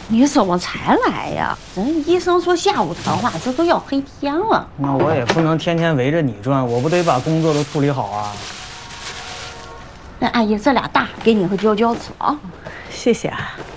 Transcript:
你怎么才来呀？人医生说下午谈话，这都要黑天了。 那我也不能天天围着你转，我不得把工作都处理好啊。 那阿姨，这俩大给你和娇娇吃啊。 谢谢啊。